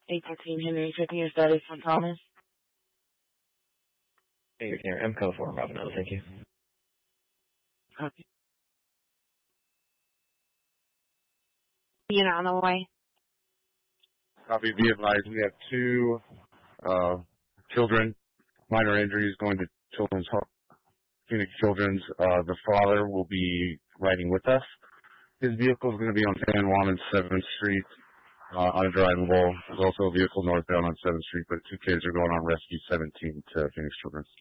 813 Henry, checking your status on Thomas. Hey, you're MCO 4 Bravo, thank you. Copy. Being on the way. Copy, be advised, we have two children, minor injuries, going to Phoenix Children's. The father will be riding with us. His vehicle is going to be on San Juan and 7th Street, undrivable. There's also a vehicle northbound on 7th Street, but two kids are going on Rescue 17 to Phoenix Children's.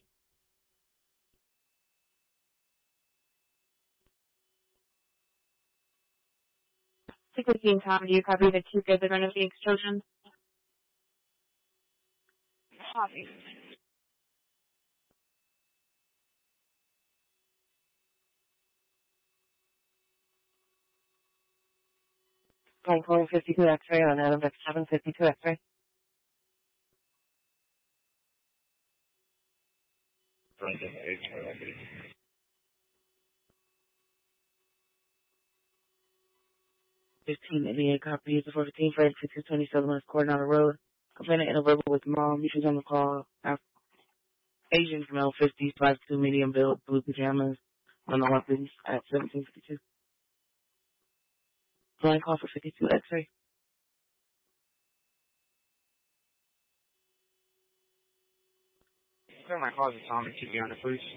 615 Tom, do you copy the two kids are going to Phoenix Children's? Copy. Going 452 X-ray on Adam X 752 X-ray. $1588 copies of 14 for 627 West Coronado Road. Complainant in a verbal with mom. She's on the call. Asian female, 50s, 5'2", medium build, blue pajamas, on the weapons at 1752. Line call for 52 X-ray. Sir, my call is Tom. Keep you on the police.